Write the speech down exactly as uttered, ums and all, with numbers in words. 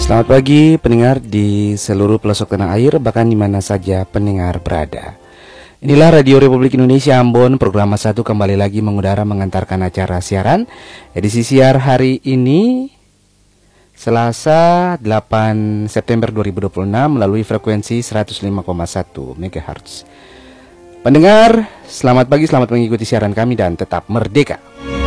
Selamat pagi pendengar di seluruh pelosok tanah air, bahkan di mana saja pendengar berada. Inilah Radio Republik Indonesia Ambon, program satu kembali lagi mengudara mengantarkan acara siaran. Edisi siar hari ini Selasa delapan September dua ribu dua puluh enam melalui frekuensi seratus lima koma satu megahertz. Pendengar, selamat pagi, selamat mengikuti siaran kami dan tetap merdeka.